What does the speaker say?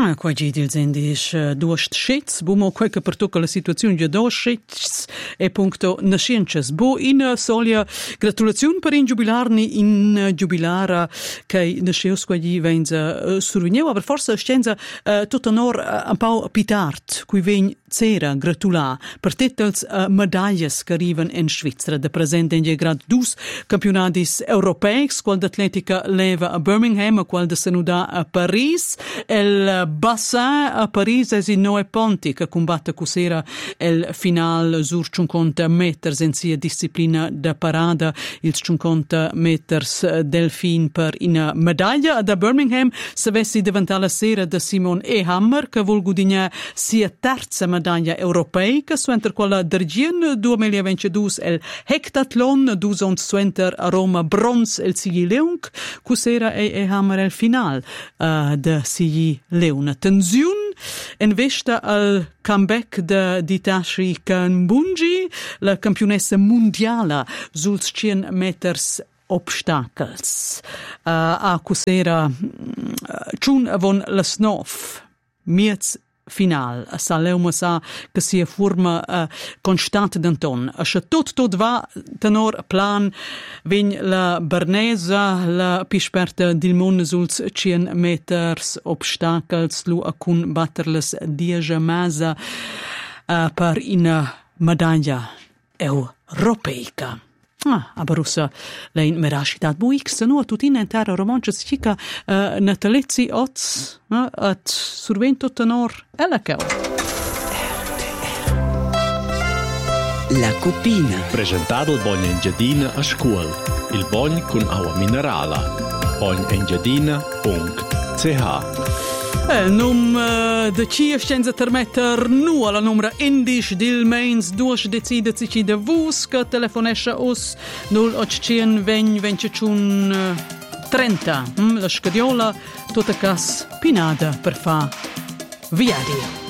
Qua gidil sendis duost schets, bumo qualche per tocca la situazione di dos schets e punto nasciences. Bo in solia gratulazione per in giubilarni in giubilara che nasceus qua gli venza survigneu, aber forse scienza tot onor un po' pitart, cui ven cera gratula per titels medagles che arrivan in Svizzera de presente in grad dus campionatis europeics, qual d'atletica leva a Birmingham, qual de senuda a Paris, el bassin a Paris es in Noe Ponti che combatte cosera el final sur 50 meters in sia disciplina da parada, il 50 meters delfin per in medaglia da Birmingham se vessi diventare la sera da Simon Ehammer che vol gudigna sia terza medaglia europeica suenter quella d'argien 2022 el hectathlon 2020 a Roma bronze el Sigi Leung cosera Ehammer el final de Sigi Leung tensiun in vista al comeback di Tashi Kanbunji, la campionessa mondiale suls 100 meters obstacles. A cosera chun avon las nov miez final sa leuma sa che sia forma constante d'anton a tot va tenor plan vegn la Bernesa la pisperta dil mon suls 100 meters obstacles lu a cun batterles 10 masa per in medaglia europeica. Aber russa lein merascitat buix no tutina intera romancia cica natalezzi oz at survento tenor elacau. La Cupina. Presentato il Bogn Engiadina a scuola. Il Bogn con acqua minerale. bognengiadina.ch. Il nome de Cia scienza permetter nu alla numera indisch dil mains duas decide vus che telefonesce us 0800 20 21 30. La scadiola tutta cas pinada per fa viario.